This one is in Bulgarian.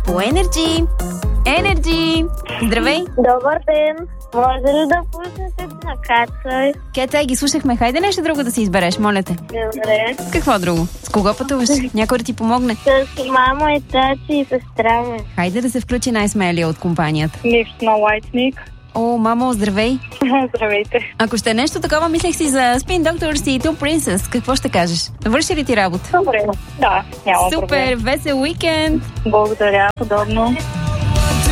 по Energy. Energy! Здравей! Добър ден! Може ли да пуснете на Cat's Кетай, ги слушахме. Хайде нещо друго да си избереш, моля те. Добре. Какво друго? С кого пътуваш? Някой да ти помогне? С мама и тати и сестра ми. Хайде да се включи най-смелия от компанията. Лифт на Lightning. О, мамо, здравей! Здравейте. Ако ще е нещо такова, мислех си за Spin Doctors и Two Princess. Какво ще кажеш? Върши ли ти работа? Добре. Да, няма проблем. Супер! Весел уикенд! Благодаря, подобно.